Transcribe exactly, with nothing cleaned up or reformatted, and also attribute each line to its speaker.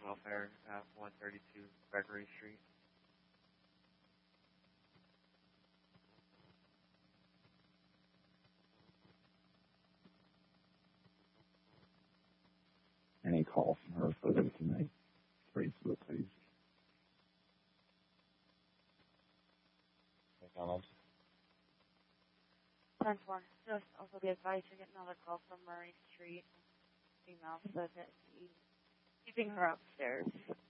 Speaker 1: welfare at one thirty-two Gregory Street.
Speaker 2: Any call from her further tonight? Please, please. Any comments?
Speaker 3: ten four. Just also be advised to get another call from Murray Street. Female said that he's keeping her upstairs.